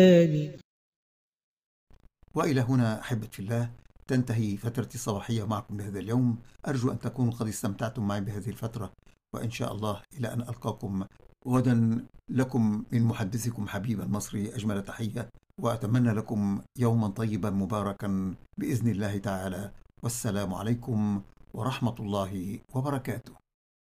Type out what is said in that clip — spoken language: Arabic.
وإلى هنا أحبة في الله تنتهي فترتي الصباحية معكم بهذا اليوم. أرجو أن تكونوا قد استمتعتم معي بهذه الفترة، وإن شاء الله إلى أن ألقاكم غدا. لكم من محدثكم حبيب المصري أجمل تحية، وأتمنى لكم يوما طيبا مباركا بإذن الله تعالى. والسلام عليكم ورحمة الله وبركاته.